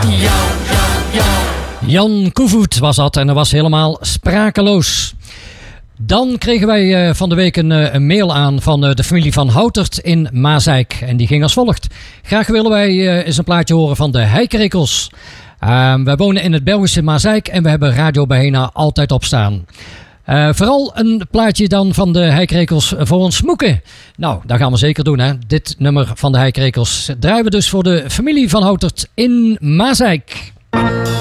Jan Koevoet was dat en dat was helemaal sprakeloos. Dan kregen wij van de week een mail aan van de familie van Houtert in Maasijk. En die ging als volgt. Graag willen wij eens een plaatje horen van de Heikrekels. Wij wonen in het Belgische Maasijk en we hebben Radio Bahena altijd op staan. Vooral een plaatje dan van de Heikrekels voor ons smoeken. Nou, dat gaan we zeker doen, hè. Dit nummer van de Heikrekels draaien we dus voor de familie van Houtert in Maasijk.